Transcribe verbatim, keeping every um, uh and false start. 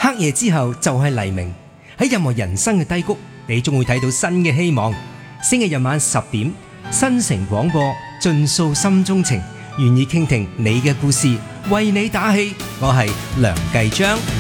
黑夜之後就係黎明，喺任何人生嘅低谷，你終會睇到新嘅希望。星期日晚十點，新城廣播盡訴心中情，願意傾聽你嘅故事，為你打氣。我係梁繼章。